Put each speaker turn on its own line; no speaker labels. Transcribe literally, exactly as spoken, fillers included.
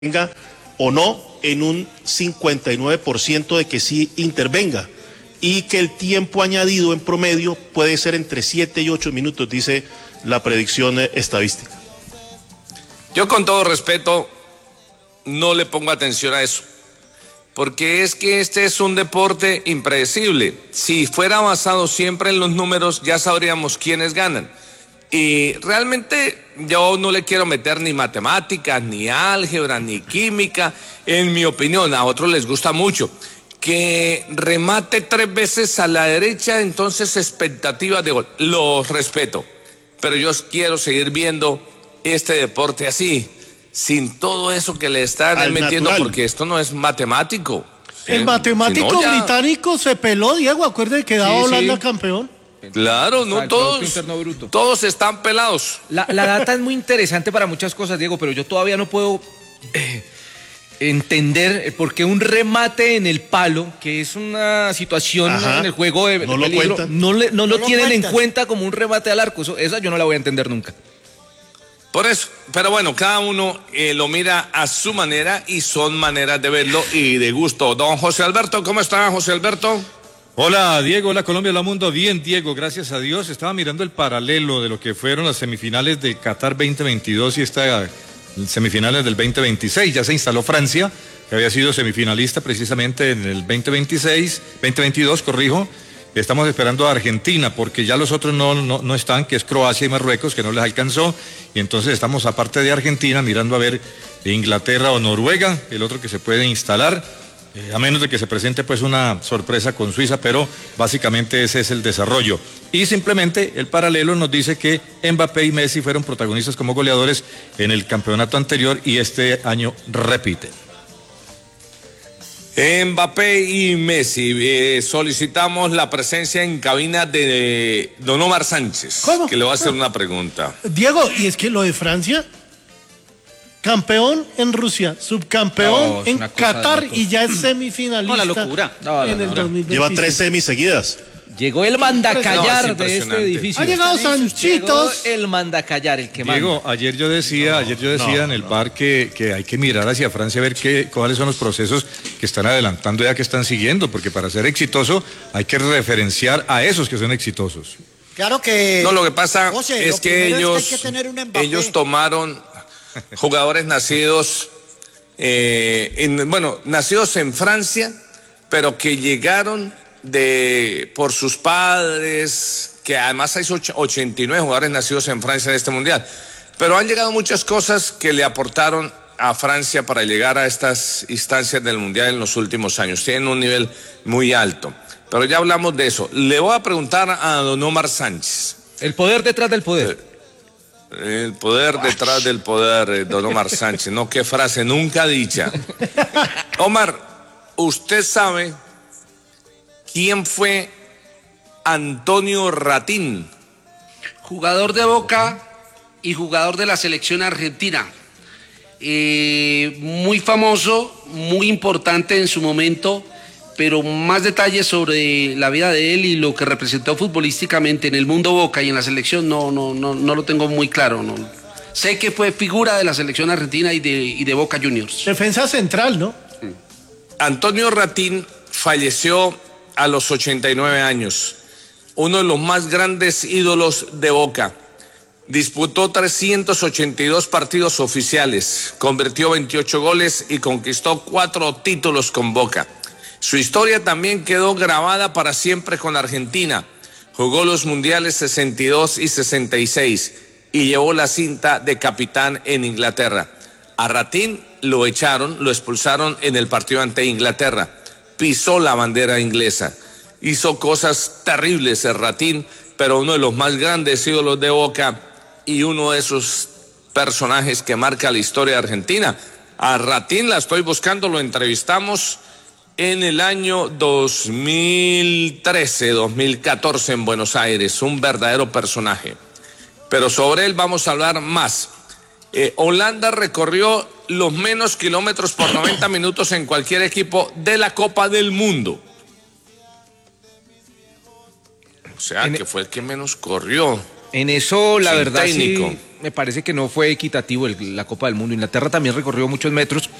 intervenga o no en un cincuenta y nueve por ciento de que sí intervenga y que el tiempo añadido en promedio puede ser entre siete y ocho minutos, dice la predicción estadística.
Yo con todo respeto no le pongo atención a eso, porque es que este es un deporte impredecible. Si fuera basado siempre en los números, ya sabríamos quiénes ganan. Y realmente yo no le quiero meter ni matemáticas, ni álgebra, ni química. En mi opinión, a otros les gusta mucho. Que remate tres veces a la derecha, entonces expectativas de gol. Los respeto, pero yo quiero seguir viendo este deporte así, sin todo eso que le están Al metiendo, natural. Porque esto no es matemático.
El
¿eh?
matemático
si no, ya...
británico se peló, Diego, acuérdate que daba sí, Holanda sí. campeón.
Claro, no todos, todos están pelados.
La, la data es muy interesante para muchas cosas, Diego, pero yo todavía no puedo eh, entender por qué un remate en el palo, que es una situación Ajá, en el juego de,
no
de
lo
peligro,
cuentan.
no, le, no, no lo tienen
cuentan.
en cuenta como un remate al arco. Eso, esa yo no la voy a entender nunca.
Por eso, pero bueno, cada uno eh, lo mira a su manera y son maneras de verlo y de gusto. Don José Alberto, ¿cómo está, José Alberto?
Hola Diego, hola Colombia, hola mundo. Bien, Diego, gracias a Dios. Estaba mirando el paralelo de lo que fueron las semifinales de Qatar veinte veintidós y estas semifinales del veinte veintiséis. Ya se instaló Francia, que había sido semifinalista precisamente en el veinte veintiséis, veinte veintidós, corrijo. Estamos esperando a Argentina, porque ya los otros no, no, no están, que es Croacia y Marruecos, que no les alcanzó. Y entonces estamos, aparte de Argentina, mirando a ver Inglaterra o Noruega, el otro que se puede instalar. Eh, a menos de que se presente pues una sorpresa con Suiza, pero básicamente ese es el desarrollo. Y simplemente el paralelo nos dice que Mbappé y Messi fueron protagonistas como goleadores en el campeonato anterior y este año repiten.
Mbappé y Messi, eh, solicitamos la presencia en cabina de Don Omar Sánchez,
¿Cómo?
que le va a hacer una pregunta.
Diego, y es que lo de Francia... Campeón en Rusia, subcampeón
no,
en Qatar y ya es semifinalista.
No, la locura. No,
en
no,
el
no,
dos mil veintiséis.
Lleva tres semis seguidas.
Llegó el mandacallar
no,
de este edificio.
Ha llegado Sanchitos.
Llegó el mandacallar, el que
Diego,
manda.
ayer yo decía, no, ayer yo decía no, en el no. bar que, que hay que mirar hacia Francia a ver qué, cuáles son los procesos que están adelantando ya que están siguiendo, porque para ser exitoso hay que referenciar a esos que son exitosos.
Claro que...
No, lo que pasa
José,
es que ellos,
es que hay que tener un Mbappé.
ellos tomaron jugadores nacidos, eh, en, bueno, nacidos en Francia, pero que llegaron de por sus padres, que además hay ochenta y nueve jugadores nacidos en Francia en este mundial, pero han llegado muchas cosas que le aportaron a Francia para llegar a estas instancias del mundial en los últimos años. Tienen un nivel muy alto, pero ya hablamos de eso. Le voy a preguntar a don Omar Sánchez.
El poder detrás del poder.
Eh, El poder detrás del poder, don Omar Sánchez. No, qué frase nunca dicha. Omar, ¿usted sabe quién fue Antonio Ratín?
Jugador de Boca y jugador de la selección argentina. Eh, muy famoso, muy importante en su momento, pero más detalles sobre la vida de él y lo que representó futbolísticamente en el mundo Boca y en la selección no, no, no, no lo tengo muy claro. No. Sé que fue figura de la selección argentina y de, y de Boca Juniors.
Defensa central, ¿no?
Antonio Ratín falleció a los ochenta y nueve años, uno de los más grandes ídolos de Boca. Disputó trescientos ochenta y dos partidos oficiales, convirtió veintiocho goles y conquistó cuatro títulos con Boca. Su historia también quedó grabada para siempre con Argentina. Jugó los mundiales sesenta y dos y sesenta y seis y llevó la cinta de capitán en Inglaterra. A Ratín lo echaron, lo expulsaron en el partido ante Inglaterra. Pisó la bandera inglesa. Hizo cosas terribles el Ratín, pero uno de los más grandes ídolos de Boca y uno de esos personajes que marca la historia de Argentina. A Ratín la estoy buscando, lo entrevistamos en el año dos mil trece, dos mil catorce en Buenos Aires, un verdadero personaje. Pero sobre él vamos a hablar más. Eh, Holanda recorrió los menos kilómetros por noventa minutos en cualquier equipo de la Copa del Mundo. O sea, en que fue el que menos corrió.
En eso, la
Sin
verdad,
técnico.
sí, me parece que no fue equitativo el- la Copa del Mundo. Inglaterra también recorrió muchos metros.